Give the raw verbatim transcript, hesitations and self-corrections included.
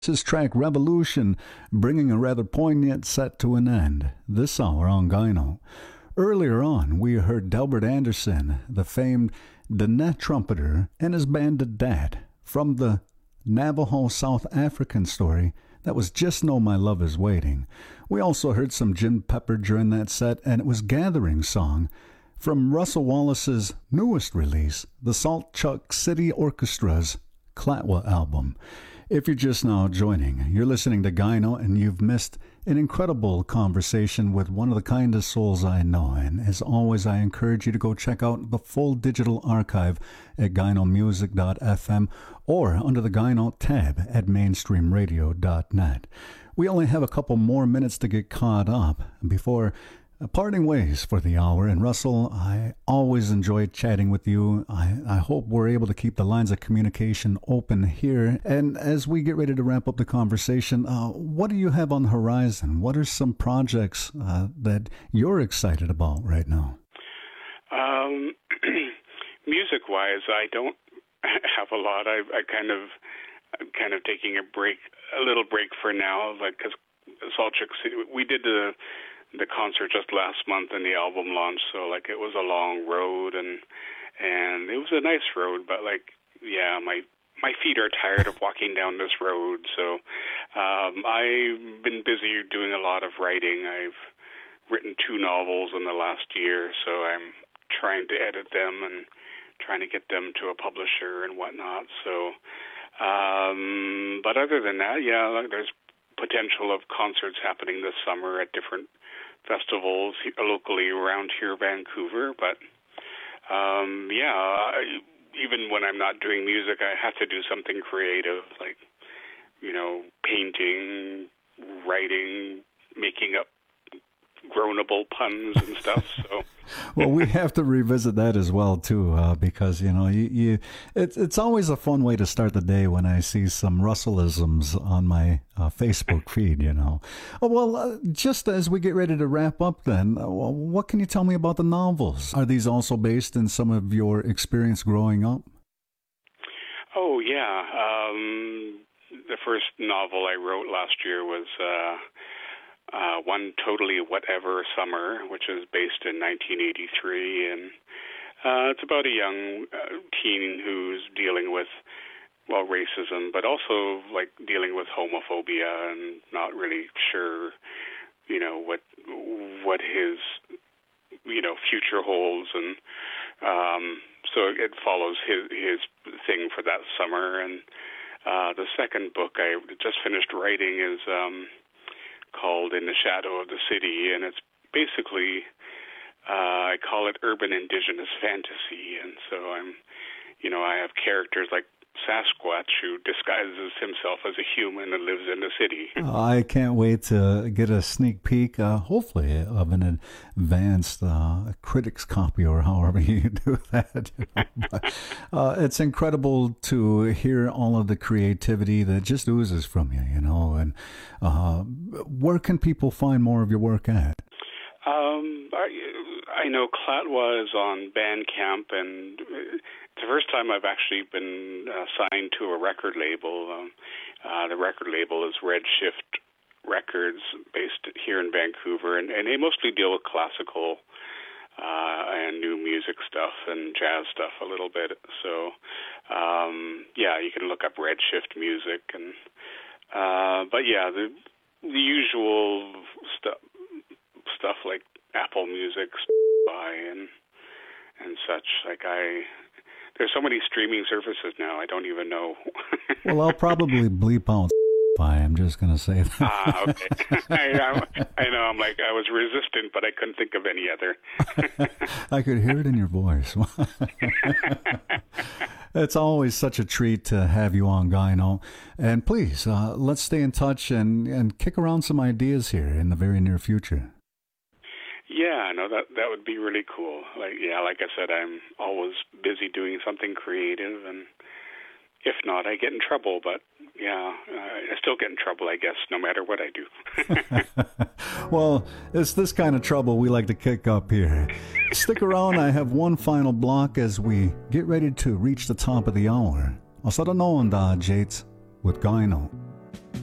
His track Revolution, bringing a rather poignant set to an end this hour on Gyno. Earlier on, we heard Delbert Anderson, the famed Diné trumpeter, and his band The Dat, from the Navajo South African story that was Just Know My Love Is Waiting. We also heard some Jim Pepper during that set, and it was Gathering Song from Russell Wallace's newest release, the Salt Chuck City Orchestra's Clatwa album. If you're just now joining, you're listening to Gyno, and you've missed an incredible conversation with one of the kindest souls I know. And as always, I encourage you to go check out the full digital archive at gyno music dot f m or under the Gyno tab at mainstream radio dot net. We only have a couple more minutes to get caught up before parting ways for the hour. And Russell, I always enjoy chatting with you. I, I hope we're able to keep the lines of communication open here. And as we get ready to wrap up the conversation, uh, what do you have on the horizon? What are some projects uh, that you're excited about right now? Um, music-wise, I don't have a lot. I, I kind of, I'm kind of taking a break, a little break for now, like because Salt Chuck City, we did the the concert just last month and the album launch, so like it was a long road, and and it was a nice road, but like yeah, my my feet are tired of walking down this road. So um, I've been busy doing a lot of writing. I've written two novels in the last year, so I'm trying to edit them and trying to get them to a publisher and whatnot. So, um, but other than that, yeah, like there's potential of concerts happening this summer at different festivals locally around here, Vancouver. But um, yeah, I, even when I'm not doing music, I have to do something creative, like you know, painting, writing, making up groanable puns and stuff. So. Well, we have to revisit that as well too, uh, because you know, you, you it's it's always a fun way to start the day when I see some Russellisms on my uh, Facebook feed. You know, oh, well, uh, just as we get ready to wrap up, then, uh, what can you tell me about the novels? Are these also based in some of your experience growing up? Oh yeah, um, the first novel I wrote last year was. Uh, Uh, One Totally Whatever Summer, which is based in nineteen eighty-three, and uh, it's about a young uh, teen who's dealing with, well, racism, but also like dealing with homophobia and not really sure, you know, what what his, you know, future holds, and um, so it follows his his thing for that summer. And uh, the second book I just finished writing is. Um, called In the Shadow of the City, and it's basically, uh, I call it urban indigenous fantasy, and so I'm, you know, I have characters like Sasquatch, who disguises himself as a human and lives in the city. I can't wait to get a sneak peek, uh, hopefully, of an advanced uh, critic's copy or however you do that. You know? But, uh, it's incredible to hear all of the creativity that just oozes from you, you know. And uh, where can people find more of your work at? Um, I, I know Clatwa is on Bandcamp, and it's the first time I've actually been uh, signed to a record label. Um, uh, the record label is Redshift Records, based here in Vancouver, and, and they mostly deal with classical uh, and new music stuff and jazz stuff a little bit. So, um, yeah, you can look up Redshift Music, and uh, but yeah, the the usual stuff. Stuff like Apple Music, Spotify, and and such. Like I, there's so many streaming services now. I don't even know. Well, I'll probably bleep out Spotify. I'm just gonna say that. Ah, okay. I, I know. I'm like I was resistant, but I couldn't think of any other. I could hear it in your voice. It's always such a treat to have you on, Gyno. And please, uh, let's stay in touch and, and kick around some ideas here in the very near future. Yeah, no, that that would be really cool. Like, yeah, like I said, I'm always busy doing something creative, and if not, I get in trouble. But yeah, uh, I still get in trouble, I guess, no matter what I do. Well, it's this kind of trouble we like to kick up here. Stick around. I have one final block as we get ready to reach the top of the hour. I'll start on Jates with Gyno.